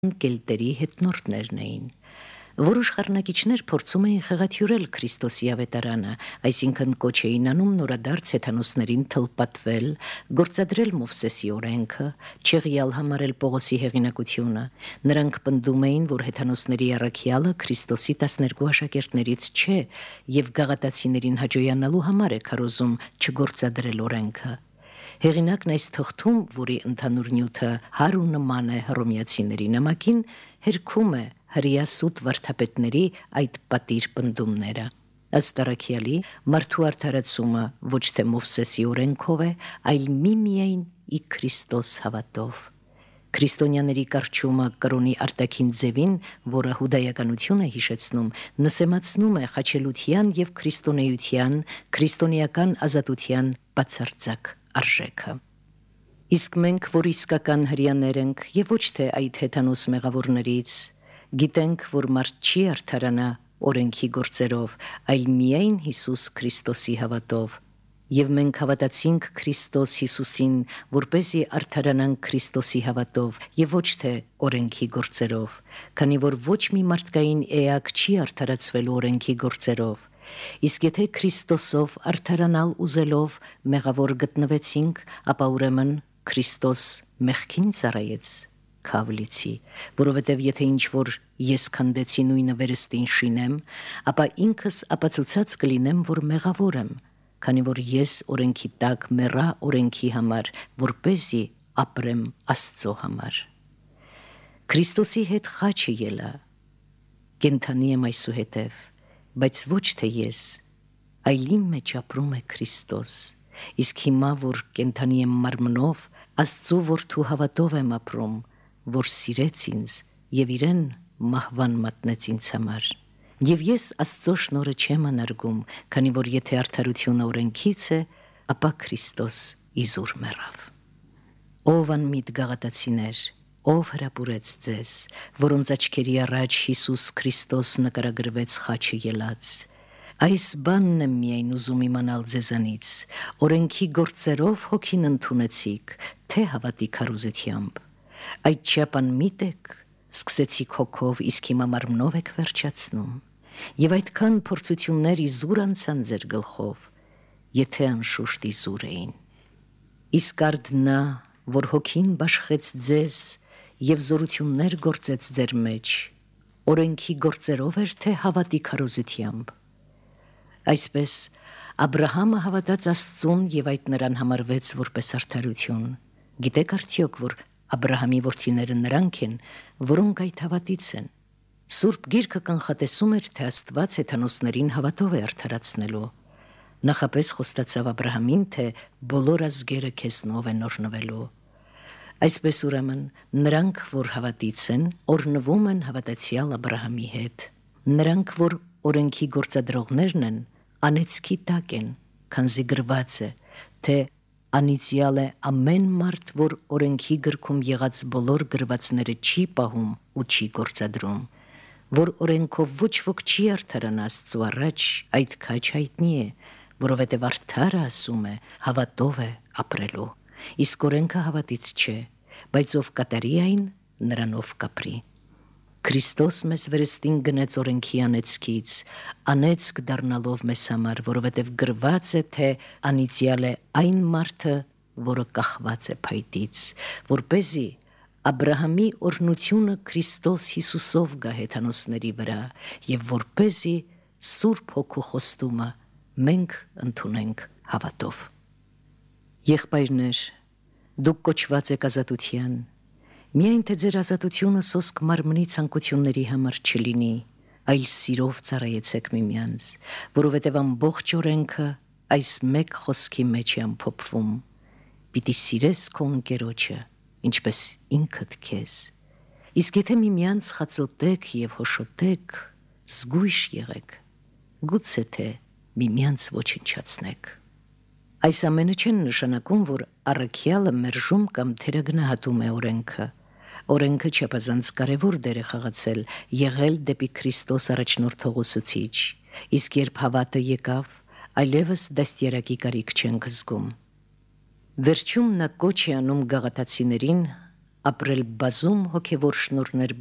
կելտերի հետնորդներն էին։ Որոշ խառնակիչներ փորձում էին խեղաթյուրել Քրիստոսի ավետարանը, այսինքն կոչ էին անում նորադարձ հեթանոսներին թլպատվել, գործադրել Մովսեսի օրենքը, չեղյալ համարել Պողոսի հեղինակությունը։ Նրանք պնդում էին, որ հեթանոսների առաքյալը Քրիստոսի 12 աշակերտներից չէ եւ գաղատացիներին հաջողանալու համար է քարոզում չգործադրել օրենքը։ Հեղինակն այս թղթում, որի ընդհանուր նյութը հարու նման է հռոմեացիների նամակին, հերքում է հրեա սուտ վարդապետների այդ պատիր պնդումները։ Ըստ առաքյալի, մարդու արդարացումը ոչ թե Մովսեսի օրենքով է, այլ միմիայն ի Քրիստոս հավատով։ Քրիստոնյաների կառչումը կրոնի արտաքին ձևին, որը հուդայականություն է հիշեցնում, նսեմացնում է խաչելության եւ քրիստոնեության, քրիստոնեական ազատության բացարձակ արժեքը։ Իսկ մենք, որ իսկական հրեաներ ենք եւ ոչ թե այդ հեթանոս մեղավորներից, գիտենք, որ մարդ չի արդարանա օրենքի գործերով, այլ միայն Հիսուս Քրիստոսի հավատով։ Եվ մենք հավատացինք Քրիստոս Հիսուսին, որպեսզի արդարանանք Քրիստոսի հավատով եւ ոչ թե օրենքի գործերով, քանի որ ոչ մի մարդկային էակ չի արդարացվելու օրենքի գործերով։ Իսկ եթե Քրիստոսով արդարանալ ուզելով մեղավոր գտնվեցինք, ապա ուրեմն Քրիստոս մեղքին ծառայեց քավլիցի, որովհետև եթե ինչ-որ ես քանդեցի նույնը վերստին շինեմ, ապա ինքս ապացուցած կլինեմ, որ մեղավոր եմ, քանի որ ես օրենքի տակ մեռա օրենքի համար, որպեսզի ապրեմ Աստծո համար։ Քրիստոսի հետ խաչը ելա, կենդանի եմ այսուհետև, բայց ոչ թե ես, այլ իմ մեջ ապրում է Քրիստոս, իսկ հիմա, որ կենդանի եմ մարմնով, Աստծո որդու հավատով եմ ապրում, որ սիրեց ինձ եւ իրեն մահվան մատնեց ինձ համար։ Եվ ես Աստծո շնորհը չեմ անարգում, քանի որ եթե արդարությունը օրենքից է, ապա Քրիստոս իզուր մեռավ։ Ով անմիտ գաղատացիներ, ով հրապուրեց ձեզ, որոնց աչքերի առաջ Հիսուս Քրիստոս նկարագրվեց խաչը ելած։ Այս բանն եմ միայն ուզում իմանալ ձեզանից, օրենքի գործերով հոգին ընդունեցիք, թե հավատի քարոզությամբ։ Այդչափ անմիտ եք, սկսեցիք հոգով, իսկ հիմա մարմնով եք վերջացնում։ Եվ այդքան փորձություններ իզուր անցան ձեր գլխով, եթե անշուշտ իզուր էին։ Իսկ արդ նա, որ հոգին բաշխեց ձեզ եւ զորություններ գործեց ձեր մեջ, օրենքի գործերով էր, թե հավատի քարոզությամբ։ Այսպես Աբրահամը հավատաց Աստծուն եւ այդ նրան համարվեց որպես արդարություն։ Գիտեք արդյոք, որ Աբրահամի որդիները նրանք են, որոնք այդ հավատից են։ Սուրբ Գիրքը կանխատեսում էր, թե Աստված հեթանոսներին հավատով է արդարացնելու։ Նախապես խոստացավ Աբրահամին, թե բոլոր ազգերը քեզնով են օրհնվելու։ Այսպես ուրեմն նրանք, որ հավատից են, օրհնվում են հավատացյալ Աբրահամի հետ։ Նրանք, որ օրենքի գործադրողներն են, անեծքի տակ են, քանզի գրված է, թե անիծյալ է ամեն մարդ, որ օրենքի գրքում եղած բոլոր գրվածները չի պահում ու չի գործադրում, որ օրենքով ոչ ոք չի արդարանա Աստծու առաջ, այդ քաչ հայտնի է, որովհետև արդարը ասում է, հավատով է ապրելու, իսկ օրենքը հավատից չէ, բայց ով կատարի այն, նրանով կապրի։ Քրիստոս մեզ վերստին գնեց օրենքի անեծքից, անեծք դառնալով մեզ համար, որովհետև գրված է, թե անիծյալ է այն մարդը, որը կախված է փայտից, որպեսզի Աբրահամի օրհնությունը Քրիստոս Հիսուսով գա հեթանոսների վրա, եւ որպեսզի Սուրբ Հոգու խոստումը մենք ընդունենք հավատով։ Եղբայրներ, դուք կոչված եք ազատության, միայն թե ձեր ազատությունը սոսկ մարմնի ցանկությունների համար չլինի, այլ սիրով ծառայեցեք միմյանց, որովհետև ամբողջ օրենքը այս մեկ խոսքի մեջ է ամփոփվում. պիտի սիրես քո ընկերոջը, ինչպես ինքդ քեզ։ Իսկ եթե միմյանց խածոտեք եւ հոշոտեք, զգույշ եղեք, գուցե թե միմյանց ոչնչացնեք։ Այս ամենը չեն նշանակում, որ առաքյալը մերժում կամ թերագնահատում է օրենքը։ Օրենքը չափազանց կարևոր դեր է խաղացել, եղել դեպի Քրիստոս առաջնորդող ուսուցիչ, իսկ երբ հավատը եկավ, այլևս դաստիարակի կարիք չենք զգում։ Վերջում նա կոչ է անում գաղատացիներին ապրել բազում հոգևոր շնորհներ